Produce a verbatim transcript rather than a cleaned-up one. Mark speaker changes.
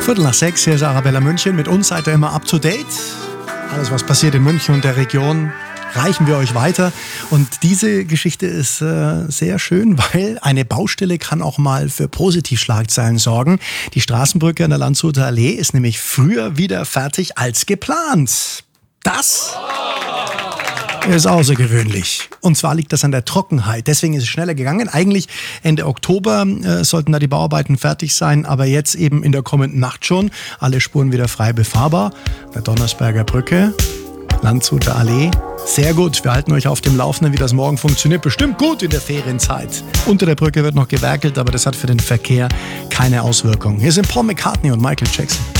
Speaker 1: Viertel nach sechs, hier ist Arabella München. Mit uns seid ihr immer up to date. Alles, was passiert in München und der Region, reichen wir euch weiter. Und diese Geschichte ist äh, sehr schön, weil eine Baustelle kann auch mal für Positivschlagzeilen sorgen. Die Straßenbrücke an der Landshuter Allee ist nämlich früher wieder fertig als geplant. Das ist außergewöhnlich. Und zwar liegt das an der Trockenheit. Deswegen ist es schneller gegangen. Eigentlich Ende Oktober äh, sollten da die Bauarbeiten fertig sein, aber jetzt eben in der kommenden Nacht schon. Alle Spuren wieder frei befahrbar. Der Donnersberger Brücke, Landshuter Allee. Sehr gut. Wir halten euch auf dem Laufenden, wie das morgen funktioniert. Bestimmt gut in der Ferienzeit. Unter der Brücke wird noch gewerkelt, aber das hat für den Verkehr keine Auswirkungen. Hier sind Paul McCartney und Michael Jackson.